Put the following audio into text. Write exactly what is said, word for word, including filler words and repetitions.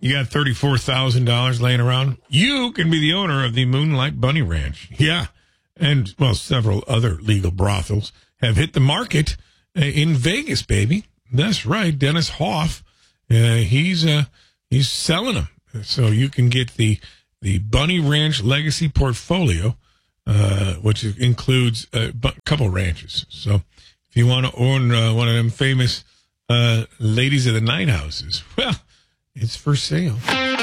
You got thirty-four thousand dollars laying around? You can be the owner of the Moonlight Bunny Ranch. Yeah. And, well, several other legal brothels have hit the market uh, in Vegas, baby. That's right. Dennis Hoff, uh, he's uh, he's selling them. So you can get the, the Bunny Ranch Legacy Portfolio, uh, which includes a bu- couple ranches. So if you want to own uh, one of them famous uh, ladies of the night houses, well, it's for sale.